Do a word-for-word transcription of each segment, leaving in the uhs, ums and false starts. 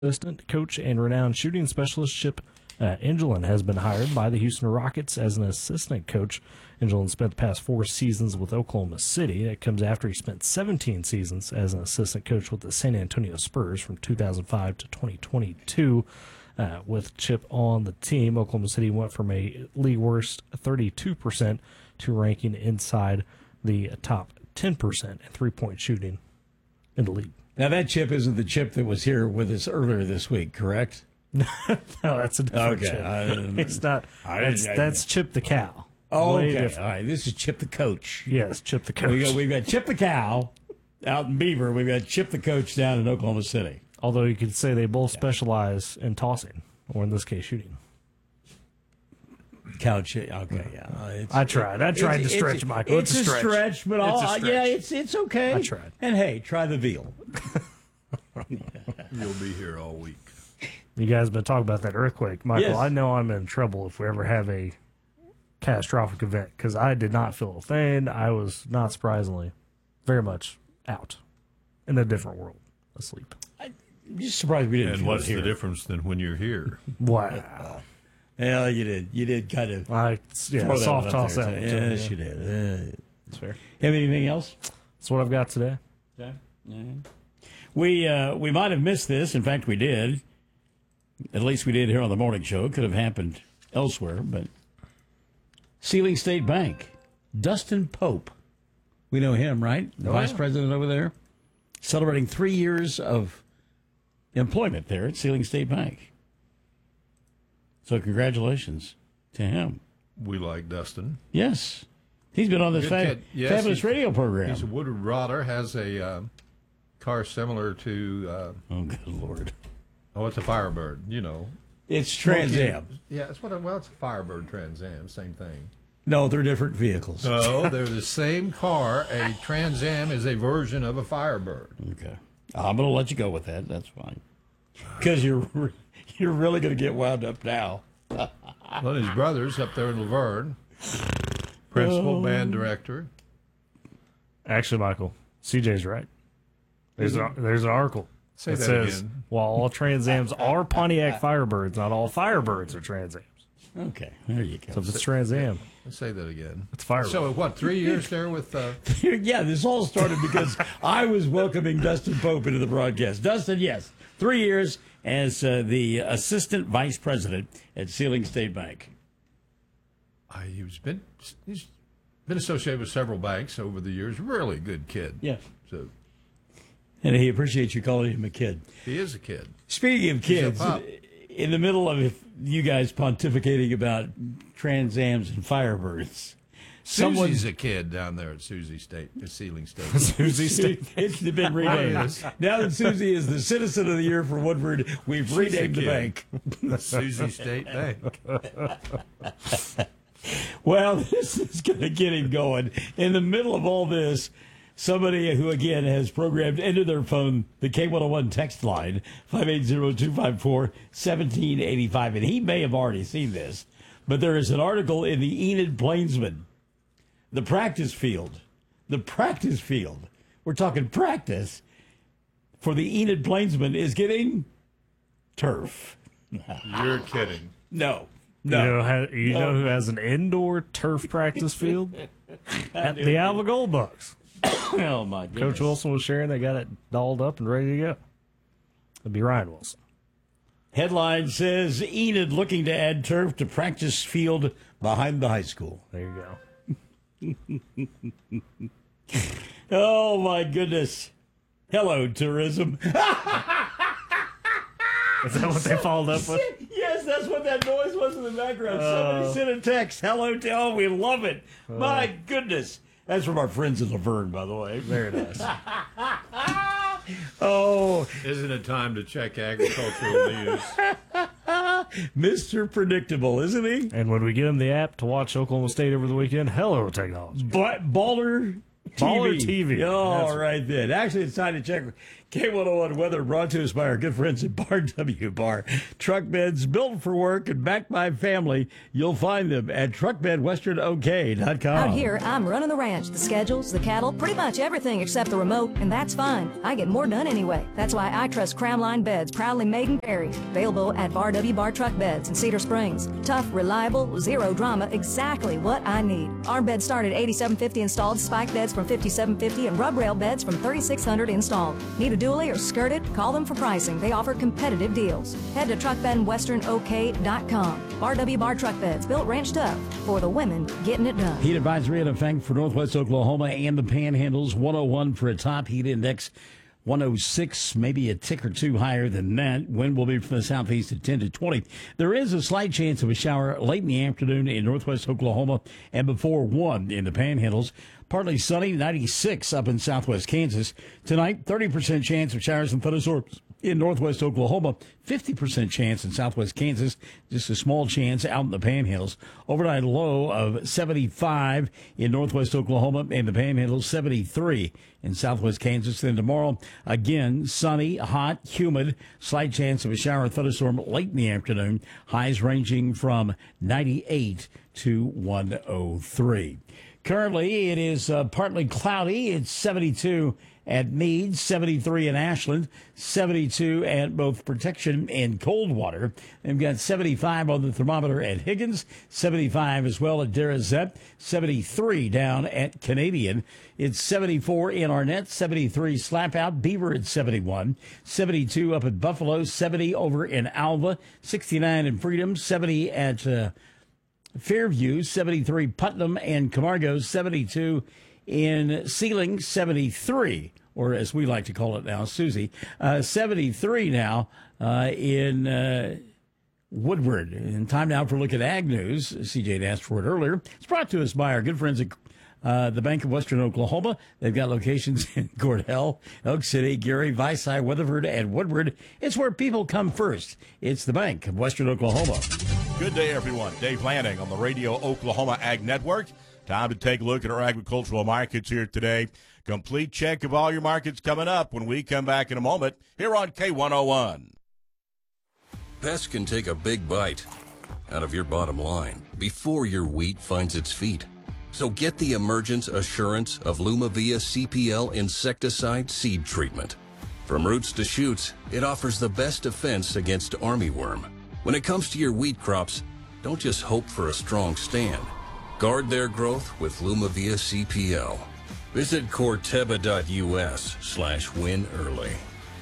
assistant coach and renowned shooting specialist Chip uh, Engelland has been hired by the Houston Rockets as an assistant coach. Engelland spent the past four seasons with Oklahoma City. That comes after he spent seventeen seasons as an assistant coach with the San Antonio Spurs from two thousand five to twenty twenty-two. Uh, with Chip on the team, Oklahoma City went from a league worst thirty-two percent to ranking inside the top ten percent in three-point shooting in the league. Now, that Chip isn't the Chip that was here with us earlier this week, correct? No, that's a different okay. Chip. I, it's not. I, That's, I, that's Chip the cow. Oh, Way okay. different. All right. This is Chip the coach. Yes, Chip the coach. We got, we've got Chip the cow out in Beaver. We've got Chip the coach down in Oklahoma City. Although you could say they both specialize in tossing, or in this case, shooting. Couch. Okay, yeah. Uh, it's, I tried. I tried it's, to stretch, it's, Michael. It's, it's a stretch, stretch but it's all, a stretch. yeah, it's it's okay. I tried. And hey, try the veal. You'll be here all week. You guys been talking about that earthquake, Michael. Yes. I know I'm in trouble if we ever have a catastrophic event because I did not feel a thing. I was not surprisingly very much out in a different world, asleep. I'm just surprised we didn't. And feel what's it here. the difference than when you're here? Wow. Yeah, you did. You did kind of. I yeah, throw that soft one up toss there, that too. one. too, Yes, yeah. you did. Uh, That's fair. have anything else? That's what I've got today. Okay. We uh, we might have missed this. In fact, we did. At least we did here on the morning show. It could have happened elsewhere, but Sealing State Bank, Dustin Pope. We know him, right? The Oh, vice yeah. president over there, celebrating three years of employment there at Sealing State Bank. So congratulations to him. We like Dustin. Yes, he's been on this Good fa- kid. Yes, fabulous he's- radio program. He's a Woodward Rodder, has a uh, car similar to, uh, Oh, good Lord. oh, it's a Firebird, you know. It's Trans Am. Yeah, it's what. A, well, it's a Firebird Trans Am, same thing. No, they're different vehicles. No, they're the same car. A Trans Am is a version of a Firebird. Okay. I'm going to let you go with that. That's fine. Because you're you're really going to get wound up now. Well, his brother's up there in Laverne, principal Oh. band director. Actually, Michael, C J's right. There's a, there's an article. Say that that says, again. while all Trans Ams are Pontiac Firebirds, not all Firebirds are Trans Ams. Okay. There you So go. if it's Trans Am, Let's say that again. it's Firebird. So, what, three years there with... Uh, Yeah, this all started because I was welcoming Dustin Pope into the broadcast. Dustin, yes, three years as uh, the assistant vice president at Sealing State Bank. I, he's been he's been associated with several banks over the years. Really good kid. Yeah. So And he appreciates you calling him a kid. he is a kid. Speaking of He's a kids, pup. in the middle of you guys pontificating about Trans Ams and Firebirds, someone Susie's a kid down there at Susie State, at Sealing State. Susie State. it's been renamed. Now that Susie is the Citizen of the Year for Woodward, we've She's renamed a the kid. bank. Susie State Bank. Well, this is going to get him going. In the middle of all this, somebody who, again, has programmed into their phone the K one oh one text line, five eight zero, two five four, one seven eight five, and he may have already seen this, but there is an article in the Enid Plainsman, the practice field, the practice field, we're talking practice, for the Enid Plainsman is getting turf. You're kidding. No. You No. know, ha- you know who has an indoor turf practice field? At the Alva Gold Bucks. Oh, my goodness. Coach Wilson was sharing. They got it dolled up and ready to go. It'd be Ryan Wilson. Headline says Enid looking to add turf to practice field behind the high school. There you go. Oh, my goodness. Hello, tourism. Is that what they followed up with? Yes, that's what that noise was in the background. Somebody sent a text. Hello, to, oh, we love it. My goodness. That's from our friends in Laverne, by the way. Very nice. Oh, Isn't it time to check agricultural news? Mister Predictable, isn't he? And when we get him the app to watch Oklahoma State over the weekend, hello, technology. Ba- Baller T V. Baller T V. Oh, That's right then. Actually, it's time to check K one oh one weather brought to us by our good friends at Bar W Bar. Truck beds built for work and backed by family. You'll find them at truck bed western o k dot com. Out here, I'm running the ranch, the schedules, the cattle, pretty much everything except the remote, and that's fine. I get more done anyway. That's why I trust Crown Line Beds, proudly made in Perry. Available at Bar W Bar Truck Beds in Cedar Springs. Tough, reliable, zero drama, exactly what I need. Our beds start at eighty-seven fifty installed, spike beds from fifty-seven fifty, and rub rail beds from thirty-six hundred installed. Need a dually or skirted? Call them for pricing. They offer competitive deals. Head to truck bed western o k dot com. Bar W Bar Truck Beds, built ranch tough for the women getting it done. Heat advisory in effect for Northwest Oklahoma and the Panhandles. one oh one for a top heat index. one oh six, maybe a tick or two higher than that. Wind will be from the southeast at ten to twenty. There is a slight chance of a shower late in the afternoon in northwest Oklahoma and before one in the Panhandles. Partly sunny, ninety-six up in southwest Kansas. Tonight, thirty percent chance of showers and thunderstorms in northwest Oklahoma, fifty percent chance in southwest Kansas, just a small chance out in the Panhandles. Overnight low of seventy-five in northwest Oklahoma and the Panhandles, seventy-three in southwest Kansas. Then tomorrow, again, sunny, hot, humid, slight chance of a shower or thunderstorm late in the afternoon. Highs ranging from ninety-eight to one oh three. Currently, it is uh, partly cloudy. It's seventy-two at Meade, seventy-three in Ashland, seventy-two at both Protection and Coldwater. They've got seventy-five on the thermometer at Higgins, seventy-five as well at Derazette, seventy-three down at Canadian. It's seventy-four in Arnett, seventy-three slap out, Beaver at seventy-one, seventy-two up at Buffalo, seventy over in Alva, sixty-nine in Freedom, seventy at uh, Fairview, seventy-three Putnam and Camargo, seventy-two in Sealing, seventy-three, or as we like to call it now, Susie, uh, seventy-three now uh, in uh, Woodward. And time now for a look at Ag News. C J had asked for it earlier. It's brought to us by our good friends at uh, the Bank of Western Oklahoma. They've got locations in Cordell, Elk City, Gary, Vicey, Weatherford, and Woodward. It's where people come first. It's the Bank of Western Oklahoma. Good day, everyone. Dave Lanning on the Radio Oklahoma Ag Network. Time to take a look at our agricultural markets here today. Complete check of all your markets coming up when we come back in a moment here on K one oh one. Pests can take a big bite out of your bottom line before your wheat finds its feet. So get the Emergence Assurance of Lumavia C P L insecticide seed treatment. From roots to shoots, it offers the best defense against armyworm. When it comes to your wheat crops, don't just hope for a strong stand. Guard their growth with Lumavia C P L. Visit corteva.us slash win early.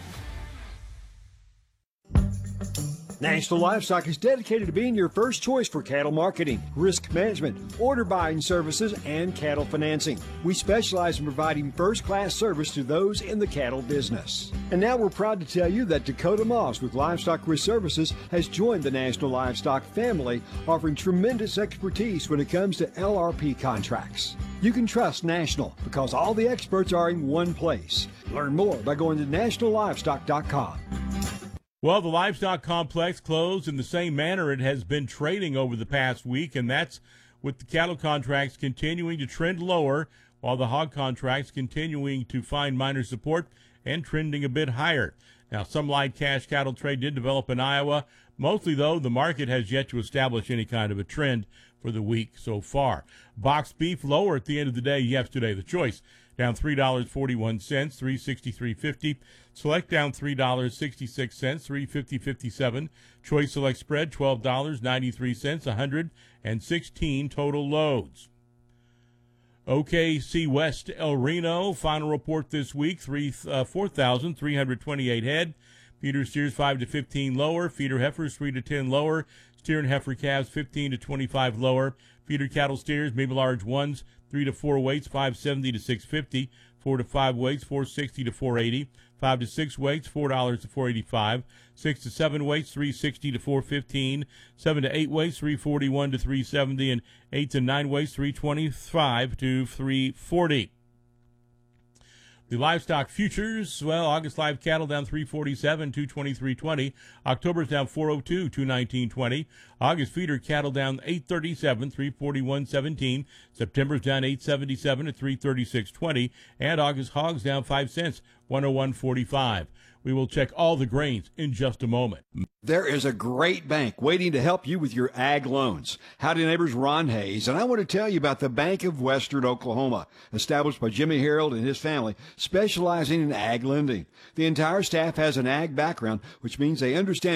National Livestock is dedicated to being your first choice for cattle marketing, risk management, order buying services, and cattle financing. We specialize in providing first-class service to those in the cattle business. And now we're proud to tell you that Dakota Moss with Livestock Risk Services has joined the National Livestock family, offering tremendous expertise when it comes to L R P contracts. You can trust National because all the experts are in one place. Learn more by going to national livestock dot com. Well, the livestock complex closed in the same manner it has been trading over the past week, and that's with the cattle contracts continuing to trend lower, while the hog contracts continuing to find minor support and trending a bit higher. Now, some light cash cattle trade did develop in Iowa. Mostly, though, the market has yet to establish any kind of a trend for the week so far. Boxed beef lower at the end of the day yesterday. The choice down three dollars and forty-one cents, three sixty-three fifty. Select down three dollars and sixty-six cents, three fifty fifty-seven. Choice select spread twelve dollars and ninety-three cents, one hundred sixteen total loads. O K C West El Reno, final report this week, three, uh, four thousand three hundred twenty-eight head. Feeder steers five to fifteen lower. Feeder heifers three to ten lower. Steer and heifer calves fifteen to twenty-five lower. Feeder cattle steers, maybe large ones, three to four weights, five seventy to six fifty. Four to five weights, four sixty to four eighty. Five to six weights, four dollars to four eighty-five. Six to seven weights, three sixty to four fifteen. Seven to eight weights, three forty-one to three seventy, and eight to nine weights, three twenty-five to three forty. The livestock futures, well, August live cattle down three forty-seven, two twenty-three twenty. October's down four oh two, two nineteen twenty. August feeder cattle down eight thirty-seven, three forty-one seventeen. September's down eight seventy-seven at three thirty-six twenty. And August hogs down five cents, one oh one forty-five. We will check all the grains in just a moment. There is a great bank waiting to help you with your ag loans. Howdy neighbors, Ron Hayes, and I want to tell you about the Bank of Western Oklahoma, established by Jimmy Harold and his family, specializing in ag lending. The entire staff has an ag background, which means they understand